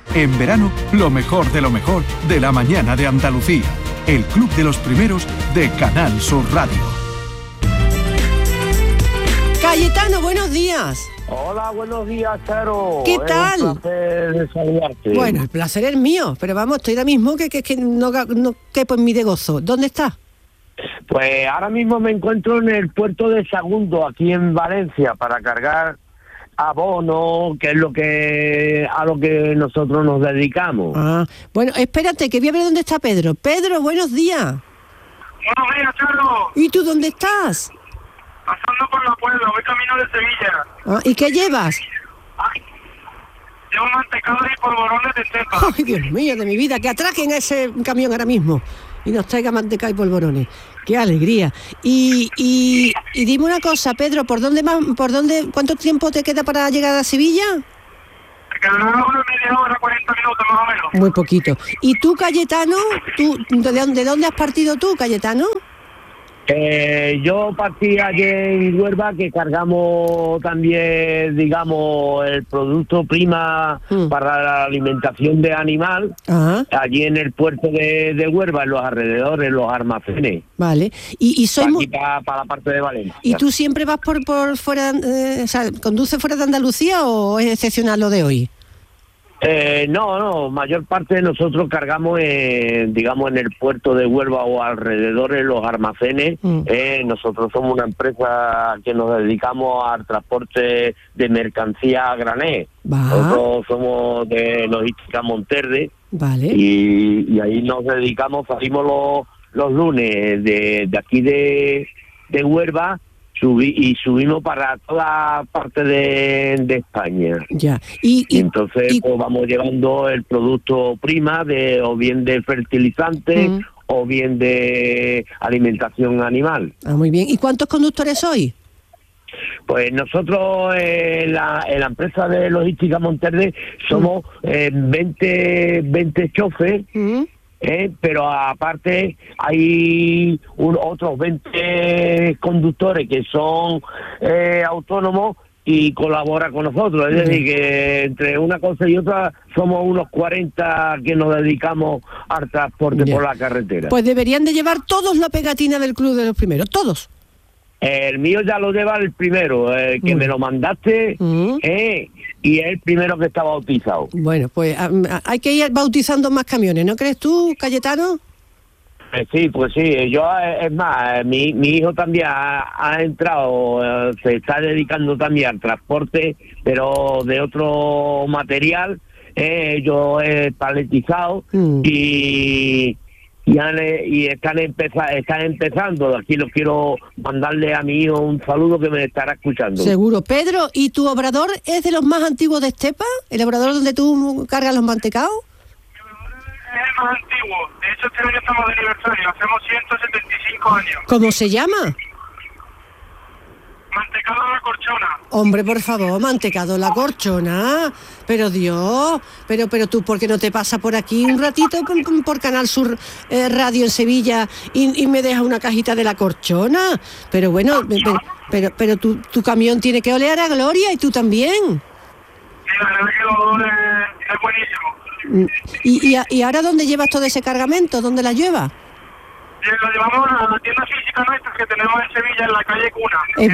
En verano, lo mejor de la mañana de Andalucía. El Club de los Primeros de Canal Sur Radio. Cayetano, buenos días. Hola, buenos días, Charo. ¿Qué tal? Un placer de saludarte. Bueno, el placer es mío, pero vamos, estoy ahora mismo que no quepo en mi de gozo. ¿Dónde estás? Pues ahora mismo me encuentro en el puerto de Sagunto, aquí en Valencia, para cargar abono, que es a lo que nosotros nos dedicamos. Bueno, espérate, que voy a ver dónde está Pedro. Pedro, buenos días. Buenos días, Charo. ¿Y tú dónde estás? Pasando por la Puebla, voy camino de Sevilla. ¿Y qué llevas? Llevo mantecados y polvorones de cepa. Ay, Dios mío, de mi vida, que atraquen a ese camión ahora mismo y nos traiga manteca y polvorones. ¡Qué alegría! Y dime una cosa, Pedro, ¿cuánto tiempo te queda para llegar a Sevilla? Me quedará una media hora, 40 minutos más o menos. Muy poquito. ¿Y tú, Cayetano? ¿De dónde has partido tú, Cayetano? Yo partí ayer en Huelva, que cargamos también, digamos, el producto prima para la alimentación de animal, allí en el puerto de Huelva, en los alrededores, los almacenes. Vale. Y soy para la parte de Valencia. ¿Y tú siempre vas por fuera, conduces fuera de Andalucía o es excepcional lo de hoy? No, mayor parte de nosotros cargamos, digamos, en el puerto de Huelva o alrededores, los almacenes. Nosotros somos una empresa que nos dedicamos al transporte de mercancía a granel. Nosotros somos de Logística Monterde. Vale. Y ahí nos dedicamos, salimos los lunes de aquí de Huelva. Subimos para toda parte de España. Ya. Y entonces pues vamos llevando el producto prima o bien de fertilizante o bien de alimentación animal. Muy bien. ¿Y cuántos conductores sois? Pues nosotros en la empresa de Logística Monterde somos 20 choferes. Pero aparte hay otros 20 conductores que son autónomos y colaboran con nosotros. Es decir, que entre una cosa y otra somos unos 40 que nos dedicamos al transporte por la carretera. Pues deberían de llevar todos la pegatina del Club de los Primeros, todos. El mío ya lo lleva el primero, que me lo mandaste, y es el primero que está bautizado. Bueno, pues hay que ir bautizando más camiones, ¿no crees tú, Cayetano? Sí, pues sí. Yo, es más, mi hijo también ha entrado, se está dedicando también al transporte, pero de otro material. Yo he paletizado y están empezando. Aquí lo quiero mandarle a mi hijo un saludo, que me estará escuchando. Seguro. Pedro, ¿y tu obrador es de los más antiguos de Estepa? ¿El obrador donde tú cargas los mantecados? Es el más antiguo. De hecho, este año estamos de aniversario. Hacemos 175 años. ¿Cómo se llama? Mantecado La Corchona. Hombre, por favor, Mantecado La Corchona. Pero Dios, pero tú, ¿por qué no te pasas por aquí un ratito por Canal Sur Radio en Sevilla y me dejas una cajita de La Corchona? Pero bueno, pero tu camión tiene que oler a gloria, y tú también. Sí, la verdad que el olor es buenísimo. ¿Y ahora dónde llevas todo ese cargamento? ¿Dónde la llevas? Lo llevamos a la tienda física nuestra que tenemos en Sevilla, en la calle Cuna. Es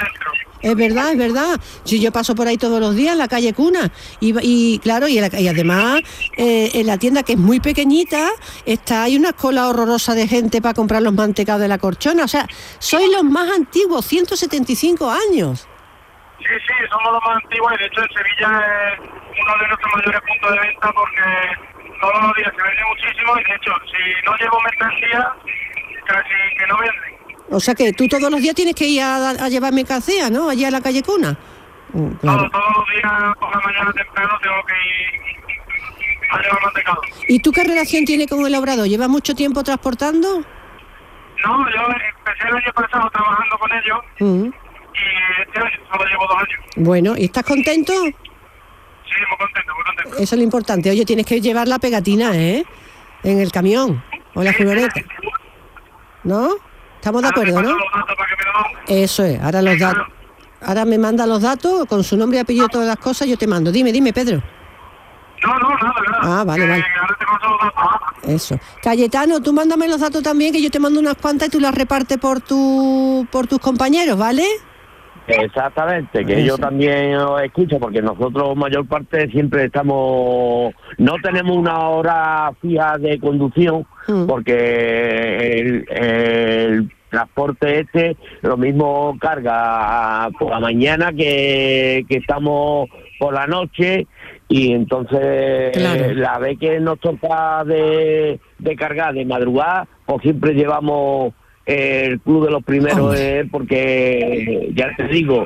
verdad. Sí, yo paso por ahí todos los días, en la calle Cuna. Y claro, y además, en la tienda, que es muy pequeñita, hay una cola horrorosa de gente para comprar los mantecados de La Corchona. O sea, sois los más antiguos, 175 años. Sí, somos los más antiguos, y de hecho en Sevilla es uno de nuestros mayores puntos de venta, porque todos los días se vende muchísimo, y de hecho, si no llevo mercancía, casi que no venden. O sea que tú todos los días tienes que ir a llevar mercancía, ¿no? Allá a la calle Cuna. Claro. Todos los días por la mañana temprano tengo que ir a llevar mantecado. ¿Y tú qué relación tienes con el obrador? ¿Llevas mucho tiempo transportando? No, yo empecé el año pasado trabajando con ellos, y este año solo llevo 2 años. Bueno, ¿y estás contento? Sí, muy contento. Eso es lo importante. Oye, tienes que llevar la pegatina, En el camión o la furgoneta. ¿No? ¿Estamos de acuerdo, no? Eso es. Ahora los datos. Ahora me manda los datos con su nombre y apellido, todas las cosas, yo te mando. Dime, Pedro. No, nada. Ah, vale. Ahora te paso los datos. Eso. Cayetano, tú mándame los datos también, que yo te mando unas cuantas y tú las repartes por tus compañeros, ¿vale? Exactamente, que yo también os escucho, porque nosotros mayor parte siempre estamos, no tenemos una hora fija de conducción, porque el transporte lo mismo carga por la mañana que estamos por la noche, y entonces la vez que nos toca de cargar de madrugada, pues siempre llevamos el club de los primeros, porque ya te digo,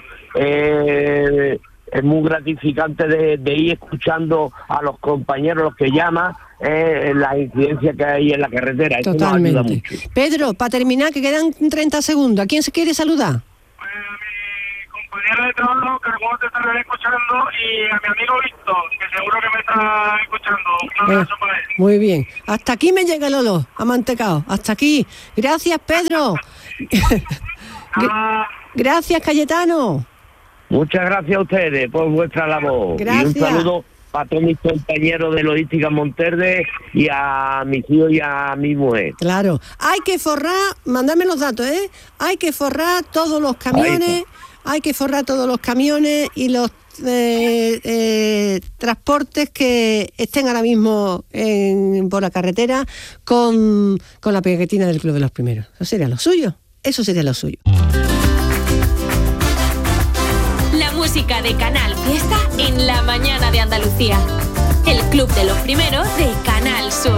es muy gratificante de ir escuchando a los compañeros, los que llaman, las incidencias que hay en la carretera. Eso nos ayuda mucho. Pedro, para terminar, que quedan 30 segundos, ¿a quién se quiere saludar? Mi compañera de trabajo, que algunos te estarán escuchando, y a mi amigo Víctor, que seguro que me está escuchando. Un abrazo para él. Muy bien. Hasta aquí me llega el olor a mantecao. Hasta aquí. Gracias, Pedro. Gracias, Cayetano. Muchas gracias a ustedes por vuestra labor. Gracias. Y un saludo para todos mis compañeros de Logística Monterde y a mis hijos y a mi mujer. Claro. Hay que forrar, mandadme los datos, Hay que forrar todos los camiones. Hay que forrar todos los camiones y los transportes que estén ahora mismo por la carretera con la pegatina del Club de los Primeros. Eso sería lo suyo. La música de Canal Fiesta en la mañana de Andalucía. El Club de los Primeros de Canal Sur.